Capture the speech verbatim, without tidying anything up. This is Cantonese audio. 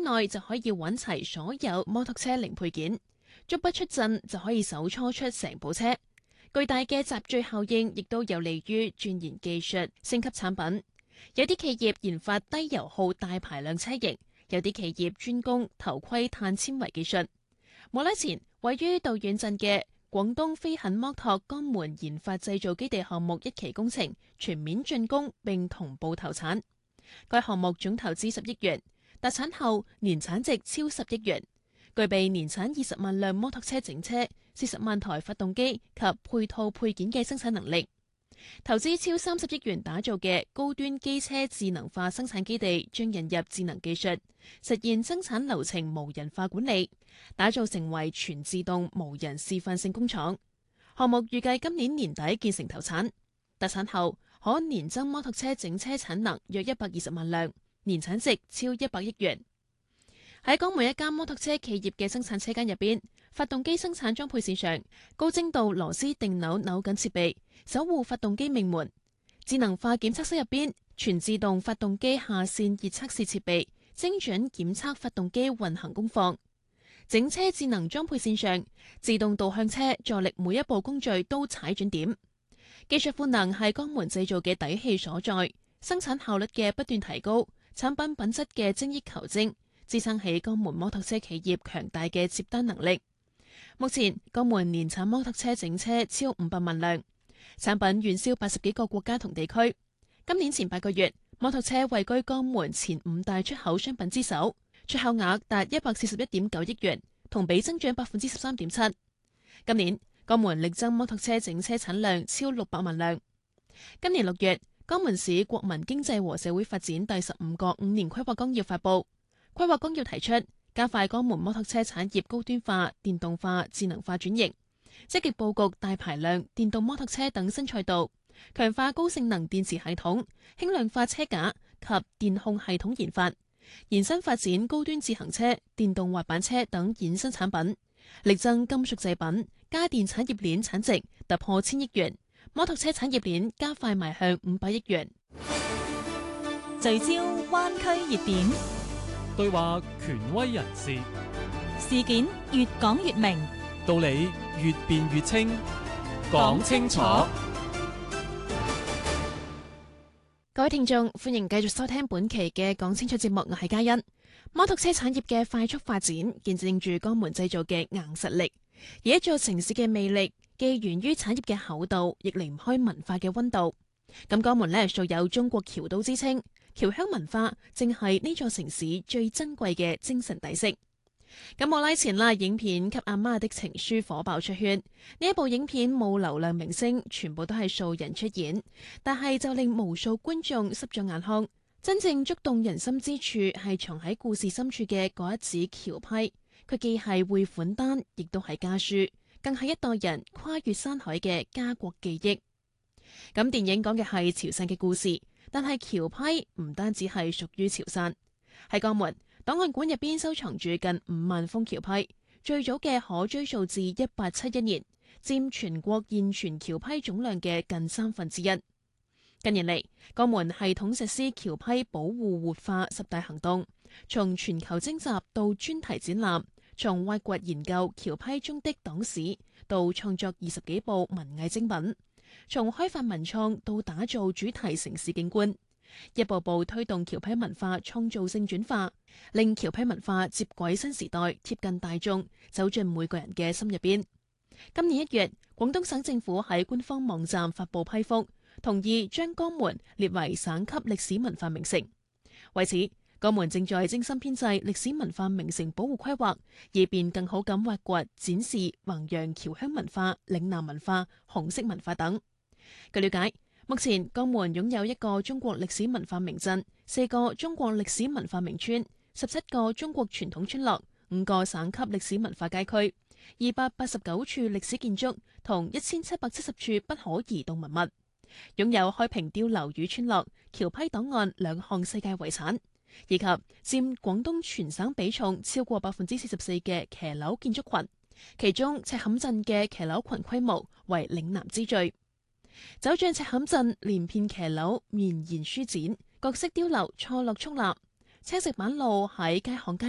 內就可以揾齊所有摩托車零配件，足不出陣就可以手搓出成部車。巨大嘅集聚效應亦都有利於鑽研技術、升級產品。有啲企業研發低油耗大排量車型，有啲企業專攻頭盔碳纖維技術。冇耐前，位於道遠鎮嘅廣東飛狠摩托江門研發製造基地項目一期工程全面竣工並同步投產。該項目總投資十億元，達產後年產值超十億元，具備年產二十萬輛摩托車整車、四十萬台發動機及配套配件嘅生產能力。投資超三十億元打造嘅高端機車智能化生產基地，將引入智能技術，實現生產流程無人化管理，打造成為全自動無人示範性工廠。項目預計今年年底建成投產，達產後可年增摩托車整車產能約一百二十萬輛，年產值超一百億元。喺江門一間摩托車企業嘅生產車間入邊，發動機生產裝配線上，高精度螺絲定扭扭緊設備守護發動機命門。智能化檢測室入邊，全自動發動機下線熱測試設備精準檢測發動機運行功放。整車智能裝配線上，自動導向車助力每一步工序都踩準點。技術賦能係江門製造嘅底氣所在，生產效率嘅不斷提高，產品品質嘅精益求精，支撐起江門摩托車企業強大嘅接單能力。目前江門年產摩托車整車超五百萬輛，產品遠銷八十幾個國家同地區。今年前八個月，摩托車位居江門前五大出口商品之首，出口額達一百四十一點九億元，同比增長百分之十三點七。今年江門力爭摩托車整車產量超六百萬輛。今年六月，江門市國民經濟和社會發展第十五個五年規劃綱要發布。規劃綱要提出，加快江門摩托車產業高端化、電動化、智能化轉型，積極佈局大排量電動摩托車等新賽道，強化高性能電池系統、輕量化車架及電控系統研發，延伸發展高端自行車、電動滑板車等衍生產品，力爭金屬製品、家電產業鏈產值突破千億元，摩托車產業鏈加快邁向五百億元。 聚焦灣區熱點， 對話權威人士， 事件越講越明， 道理越辯越清，講清楚。 各位聽眾，歡迎繼續收聽本期嘅講清楚節目，我係嘉欣。摩托車產業嘅快速發展，見證住江門製造嘅硬實力。而一座城市嘅魅力，既源於產業嘅厚度，亦離唔開文化嘅溫度。咁江門呢，素有中國僑都之稱，僑鄉文化正係呢座城市最珍貴嘅精神底色。咁冇耐前啦，影片《給阿媽的情書》火爆出圈。呢一部影片冇流量明星，全部都係素人出演，但係就令無數觀眾濕咗眼眶。真正觸動人心之處，係藏喺故事深處嘅嗰一紙橋批。佢既係匯款單，亦都係家書，更係一代人跨越山海嘅家國記憶。咁電影講嘅係潮汕嘅故事，但係橋批唔單止係屬於潮汕。喺江門檔案館入邊收藏住近五萬封橋批，最早嘅可追溯至一八七一年，佔全國現存橋批總量嘅近三分之一。近年嚟，江門系統實施橋批保護活化十大行動，從全球徵集到專題展覽，從挖掘研究橋批中的黨史到創作二十幾部文藝精品，從開發文創到打造主題城市景觀，一步步推動橋批文化創造性轉化，令橋批文化接軌新時代，貼近大眾，走進每個人嘅心入邊。今年一月，廣東省政府喺官方網站發布批覆，同意將江門列為省級歷史文化名城。為此，江門正在精心編製歷史文化名城保護規劃，以便更好咁挖掘、展示、弘揚僑鄉文化、嶺南文化、紅色文化等。據了解，目前江門擁有一個中國歷史文化名鎮、四個中國歷史文化名村、十七個中國傳統村落、五個省級歷史文化街區、二百八十九處歷史建築同一千七百七十處不可移動文物，擁有開平碉樓與村落、橋批檔案兩項世界遺產，以及佔廣東全省比重超過百分之四十四嘅騎樓建築群，其中赤坎鎮嘅騎樓群規模為嶺南之最。走進赤坎鎮，連片騎樓綿延舒展，各式碉樓錯落矗立，青石板路喺街巷間